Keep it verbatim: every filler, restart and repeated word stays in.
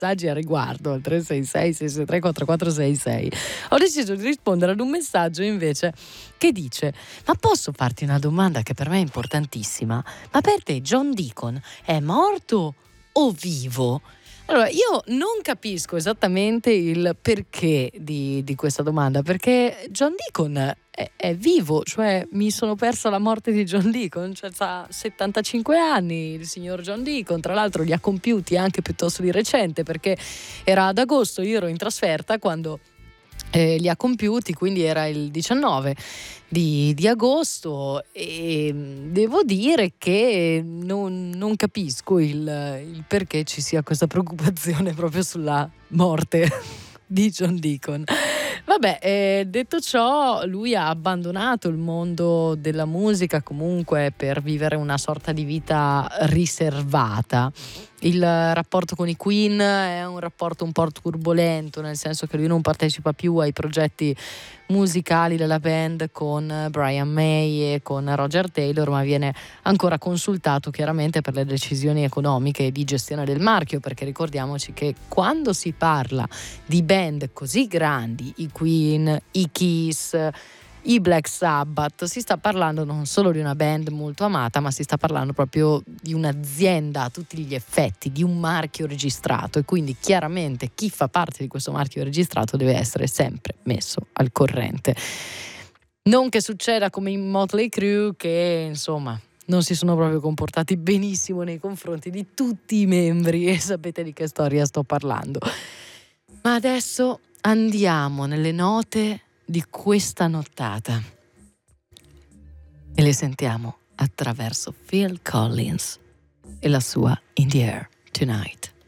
messaggi a riguardo al tre sei sei sei sei tre quattro quattro sei sei, ho deciso di rispondere ad un messaggio invece che dice: ma posso farti una domanda che per me è importantissima? Ma per te John Deacon è morto o vivo? Allora, io non capisco esattamente il perché di, di questa domanda, perché John Deacon è, è vivo, cioè mi sono persa la morte di John Deacon, cioè ha settantacinque anni il signor John Deacon, tra l'altro li ha compiuti anche piuttosto di recente, perché era ad agosto, io ero in trasferta quando eh, li ha compiuti, quindi era il diciannove di, di agosto, e devo dire che non, non capisco il, il perché ci sia questa preoccupazione proprio sulla morte di John Deacon. Vabbè, eh, detto ciò, lui ha abbandonato il mondo della musica comunque per vivere una sorta di vita riservata. Il rapporto con i Queen è un rapporto un po' turbolento, nel senso che lui non partecipa più ai progetti musicali della band con Brian May e con Roger Taylor, ma viene ancora consultato chiaramente per le decisioni economiche e di gestione del marchio, perché ricordiamoci che quando si parla di band così grandi, i Queen, i Kiss, i Black Sabbath, si sta parlando non solo di una band molto amata, ma si sta parlando proprio di un'azienda a tutti gli effetti, di un marchio registrato, e quindi chiaramente chi fa parte di questo marchio registrato deve essere sempre messo al corrente. Non che succeda come in Motley Crue, che insomma non si sono proprio comportati benissimo nei confronti di tutti i membri, e sapete di che storia sto parlando. Ma adesso andiamo nelle note di questa nottata e le sentiamo attraverso Phil Collins e la sua In the Air Tonight.